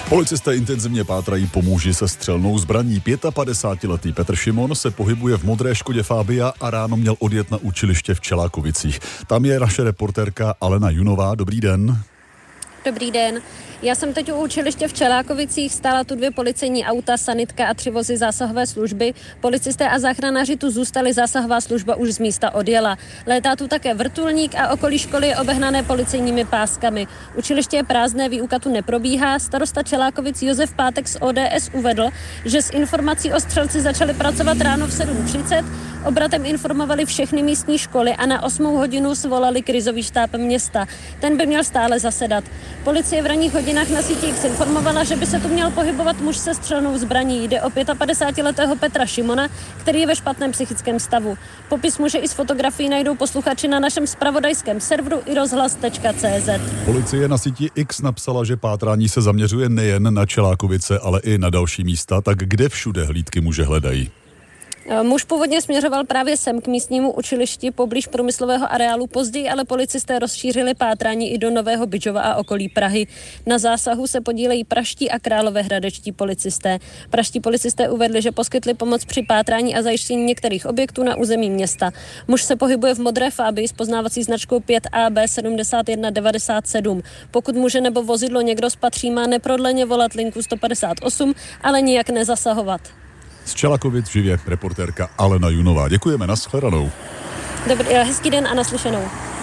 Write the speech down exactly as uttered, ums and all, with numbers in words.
Policisté intenzivně pátrají po muži se střelnou zbraní. pětapadesátiletý Petr Šimon se pohybuje v modré Škodě Fabia a ráno měl odjet na učiliště v Čelákovicích. Tam je naše reportérka Alena Junová. Dobrý den. Dobrý den. Já jsem teď u učiliště v Čelákovicích, stála tu dvě policejní auta, sanitka a tři vozy zásahové služby. Policisté a záchranáři tu zůstali, zásahová služba už z místa odjela. Létá tu také vrtulník a okolí školy je obehnané policejními páskami. Učiliště je prázdné, výuka tu neprobíhá. Starosta Čelákovic Josef Pátek z O D S uvedl, že s informací o střelci začali pracovat ráno v sedm třicet. Obratem informovali všechny místní školy a na osmou hodinu svolali krizový štáb města. Ten by měl stále zasedat. Policie v ranních hodinách na síti X informovala, že by se tu měl pohybovat muž se střelnou zbraní. Jde o pětapadesátiletého Petra Šimona, který je ve špatném psychickém stavu. Popis muže i s fotografií najdou posluchači na našem zpravodajském serveru i rozhlas tečka cé zet. Policie na síti X napsala, že pátrání se zaměřuje nejen na Čelákovice, ale i na další místa. Tak kde všude hlídky muže hledají? Muž původně směřoval právě sem k místnímu učilišti poblíž průmyslového areálu, později ale policisté rozšířili pátrání i do Nového Bydžova a okolí Prahy. Na zásahu se podílejí praští a královéhradečtí policisté. Praští policisté uvedli, že poskytli pomoc při pátrání a zajištění některých objektů na území města. Muž se pohybuje v modré Fabii s poznávací značkou pět A B sedmdesát jedna devadesát sedm. Pokud muže nebo vozidlo někdo spatří, má neprodleně volat linku sto padesát osm, ale nijak nezasahovat. Z Čelákovic živě reportérka Alena Junová. Děkujeme, nashledanou. Dobrý, hezký den a naslyšenou.